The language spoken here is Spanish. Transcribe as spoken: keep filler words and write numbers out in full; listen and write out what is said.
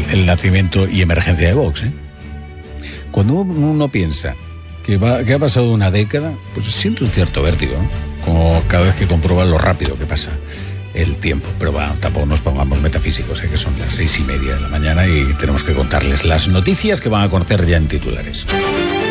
el nacimiento y emergencia de Vox, ¿eh? Cuando uno piensa que, va, que ha pasado una década, pues siente un cierto vértigo, ¿no? Como cada vez que comprueba lo rápido que pasa el tiempo. Pero bueno, tampoco nos pongamos metafísicos, ¿eh? Que son las seis y media de la mañana y tenemos que contarles las noticias que van a conocer ya en titulares.